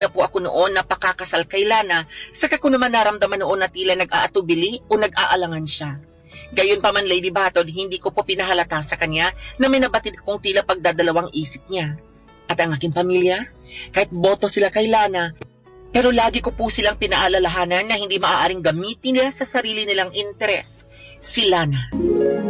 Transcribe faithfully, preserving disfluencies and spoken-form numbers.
na po ako noon na pakakasal kay Lana, saka ko naman naramdaman noon na tila nag-aatubili o nag-aalangan siya. Gayon pa man, Lady Batod, hindi ko po pinahalata sa kanya na may nabatid akong tila pagdadalawang isip niya. At ang aking pamilya, kahit boto sila kay Lana, pero lagi ko po silang pinaalalahanan na hindi maaaring gamitin nila sa sarili nilang interes si Lana.